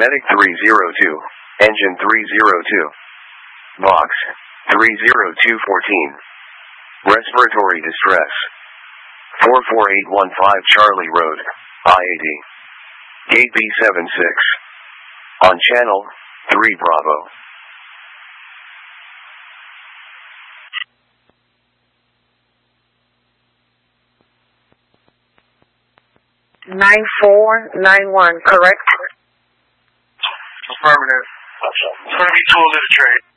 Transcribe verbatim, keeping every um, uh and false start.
Medic three zero two, Engine three zero two. Box three zero two one four. Respiratory distress. four four eight one five Charlie Road, I eighty. Gate B seven six. On channel three Bravo. nine four nine one, correct? Affirmative. It's going to be two a little trade.